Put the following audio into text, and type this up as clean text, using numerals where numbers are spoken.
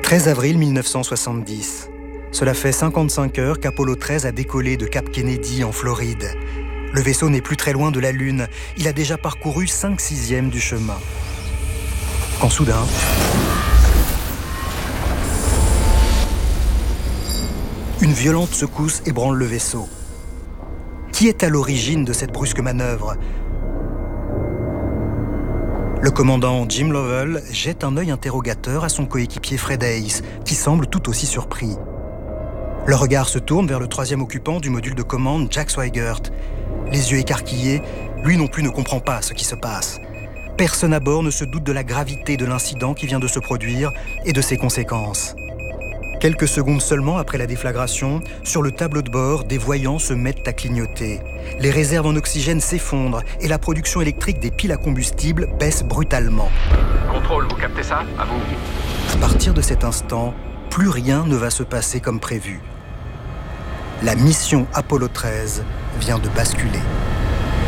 13 avril 1970. Cela fait 55 heures qu'Apollo 13 a décollé de Cap Kennedy en Floride. Le vaisseau n'est plus très loin de la Lune. Il a déjà parcouru 5/6 du chemin. Quand soudain... une violente secousse ébranle le vaisseau. Qui est à l'origine de cette brusque manœuvre ? Le commandant Jim Lovell jette un œil interrogateur à son coéquipier Fred Haise, qui semble tout aussi surpris. Le regard se tourne vers le troisième occupant du module de commande, Jack Swigert. Les yeux écarquillés, lui non plus ne comprend pas ce qui se passe. Personne à bord ne se doute de la gravité de l'incident qui vient de se produire et de ses conséquences. Quelques secondes seulement après la déflagration, sur le tableau de bord, des voyants se mettent à clignoter. Les réserves en oxygène s'effondrent et la production électrique des piles à combustible baisse brutalement. Contrôle, vous captez ça ? À vous. À partir de cet instant, plus rien ne va se passer comme prévu. La mission Apollo 13 vient de basculer.